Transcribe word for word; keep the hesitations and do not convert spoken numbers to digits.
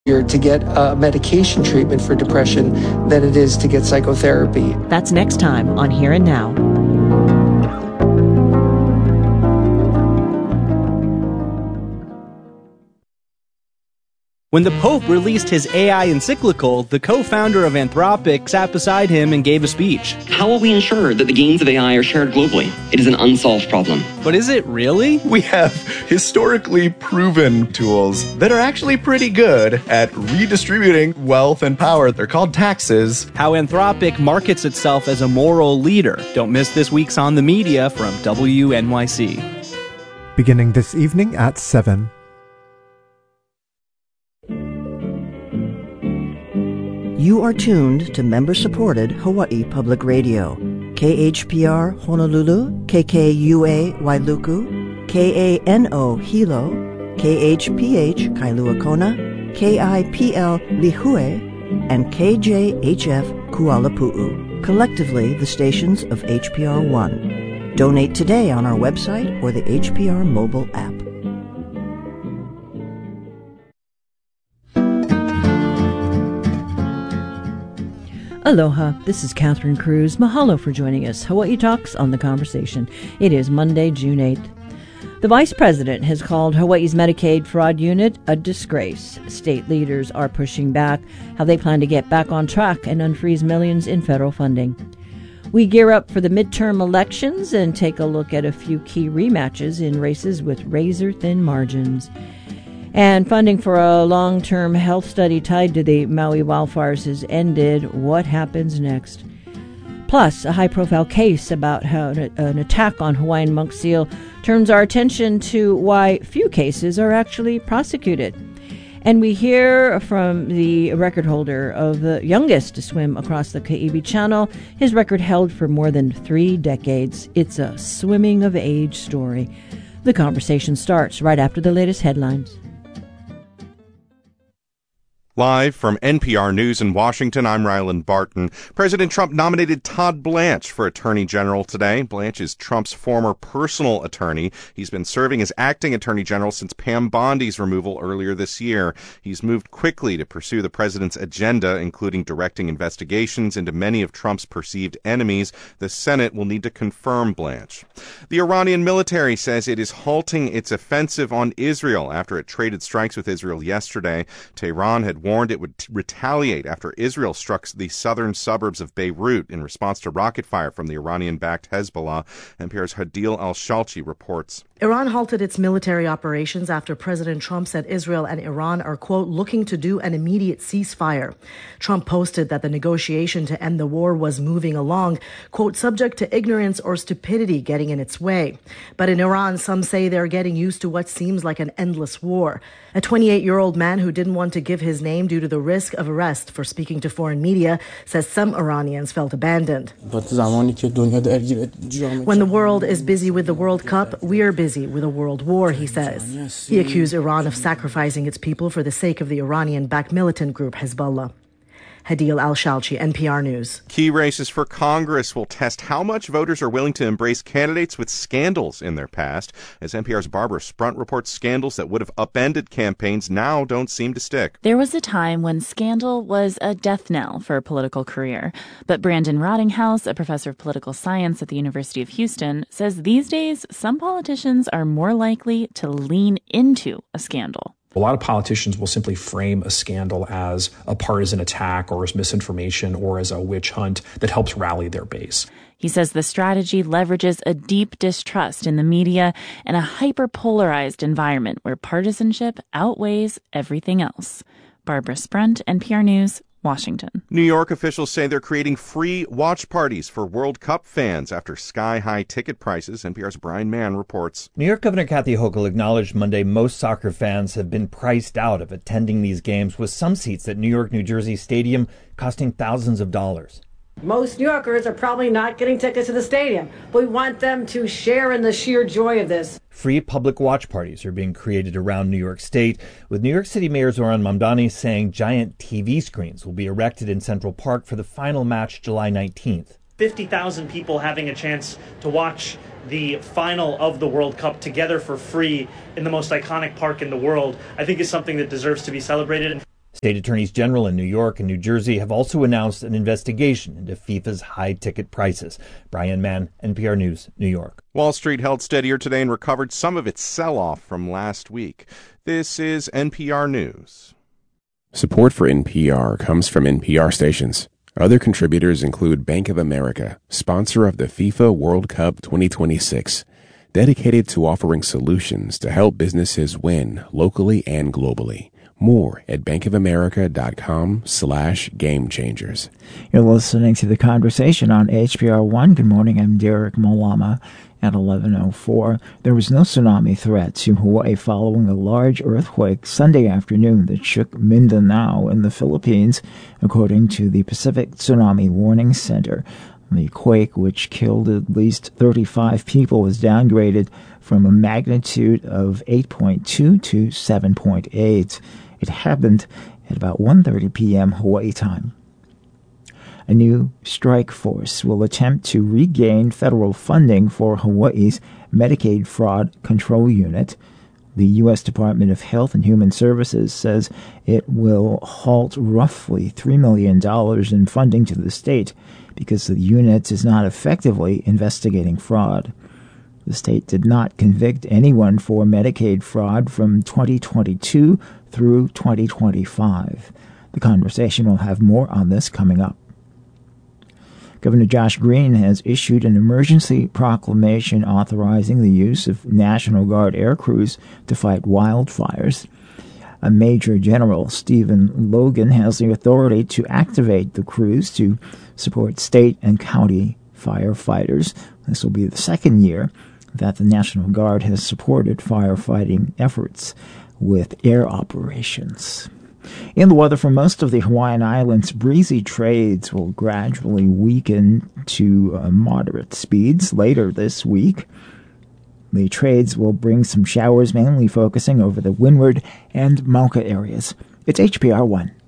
to get a medication treatment for depression than it is to get psychotherapy. That's next time on Here and Now. When the Pope released his A I encyclical, the co-founder of Anthropic sat beside him and gave a speech. How will we ensure that the gains of A I are shared globally? It is an unsolved problem. But is it really? We have historically proven tools that are actually pretty good at redistributing wealth and power. They're called taxes. How Anthropic markets itself as a moral leader. Don't miss this week's On the Media from W N Y C. Beginning this evening at seven. You are tuned to member-supported Hawaii Public Radio. K H P R Honolulu, K K U A Wailuku, K A N O Hilo, K H P H Kailua Kona, K I P L Lihue, and K J H F Kualapu'u. Collectively, the stations of H P R one. Donate today on our website or the H P R mobile app. Aloha, this is Catherine Cruz. Mahalo for joining us. Hawaii Talks on The Conversation. It is Monday, June eighth. The Vice President has called Hawaii's Medicaid fraud unit a disgrace. State leaders are pushing back how they plan to get back on track and unfreeze millions in federal funding. We gear up for the midterm elections and take a look at a few key rematches in races with razor-thin margins. And funding for a long-term health study tied to the Maui wildfires has ended. What happens next? Plus, a high-profile case about how an attack on Hawaiian monk seal turns our attention to why few cases are actually prosecuted. And we hear from the record holder of the youngest to swim across the Kaiwi Channel, his record held for more than three decades. It's a swimming of age story. The conversation starts right after the latest headlines. Live from N P R News in Washington, I'm Ryland Barton. President Trump nominated Todd Blanche for Attorney General today. Blanche is Trump's former personal attorney. He's been serving as acting Attorney General since Pam Bondi's removal earlier this year. He's moved quickly to pursue the president's agenda, including directing investigations into many of Trump's perceived enemies. The Senate will need to confirm Blanche. The Iranian military says it is halting its offensive on Israel after it traded strikes with Israel yesterday. Tehran had warned it would t- retaliate after Israel struck the southern suburbs of Beirut in response to rocket fire from the Iranian-backed Hezbollah. N P R's Hadil Al-Shalchi reports. Iran halted its military operations after President Trump said Israel and Iran are, quote, looking to do an immediate ceasefire. Trump posted that the negotiation to end the war was moving along, quote, subject to ignorance or stupidity getting in its way. But in Iran, some say they're getting used to what seems like an endless war. A twenty-eight-year-old man who didn't want to give his name due to the risk of arrest for speaking to foreign media says some Iranians felt abandoned. When the world is busy with the World Cup, we are busy with a world war, he says. He accused Iran of sacrificing its people for the sake of the Iranian-backed militant group Hezbollah. Hadil Al-Shalchi, N P R News. Key races for Congress will test how much voters are willing to embrace candidates with scandals in their past. As N P R's Barbara Sprunt reports, scandals that would have upended campaigns now don't seem to stick. There was a time when scandal was a death knell for a political career. But Brandon Rottinghouse, a professor of political science at the University of Houston, says these days some politicians are more likely to lean into a scandal. A lot of politicians will simply frame a scandal as a partisan attack or as misinformation or as a witch hunt that helps rally their base. He says the strategy leverages a deep distrust in the media and a hyper-polarized environment where partisanship outweighs everything else. Barbara Sprunt, N P R News, Washington. New York officials say they're creating free watch parties for World Cup fans after sky-high ticket prices. N P R's Brian Mann reports. New York Governor Kathy Hochul acknowledged Monday most soccer fans have been priced out of attending these games, with some seats at New York, New Jersey Stadium costing thousands of dollars. Most New Yorkers are probably not getting tickets to the stadium, but we want them to share in the sheer joy of this. Free public watch parties are being created around New York State, with New York City Mayor Zohran Mamdani saying giant T V screens will be erected in Central Park for the final match July nineteenth. fifty thousand people having a chance to watch the final of the World Cup together for free in the most iconic park in the world, I think is something that deserves to be celebrated. State attorneys general in New York and New Jersey have also announced an investigation into FIFA's high-ticket prices. Brian Mann, N P R News, New York. Wall Street held steadier today and recovered some of its sell-off from last week. This is N P R News. Support for N P R comes from N P R stations. Other contributors include Bank of America, sponsor of the FIFA World Cup twenty twenty-six, dedicated to offering solutions to help businesses win locally and globally. More at bankofamerica.com slash game changers. You're listening to The Conversation on H P R one. Good morning, I'm Derek Malama. At eleven oh four, there was no tsunami threat to Hawaii following a large earthquake Sunday afternoon that shook Mindanao in the Philippines, according to the Pacific Tsunami Warning Center. The quake, which killed at least thirty-five people, was downgraded from a magnitude of eight point two to seven point eight. It happened at about one thirty p.m. Hawaii time. A new strike force will attempt to regain federal funding for Hawaii's Medicaid Fraud Control Unit. The U S Department of Health and Human Services says it will halt roughly three million dollars in funding to the state because the unit is not effectively investigating fraud. The state did not convict anyone for Medicaid fraud from twenty twenty-two through twenty twenty-five. The Conversation will have more on this coming up. Governor Josh Green has issued an emergency proclamation authorizing the use of National Guard air crews to fight wildfires. A Major General Stephen Logan has the authority to activate the crews to support state and county firefighters. This will be the second year that the National Guard has supported firefighting efforts with air operations. In the weather for most of the Hawaiian Islands, breezy trades will gradually weaken to uh, moderate speeds later this week. The trades will bring some showers, mainly focusing over the Windward and Mauka areas. It's H P R one.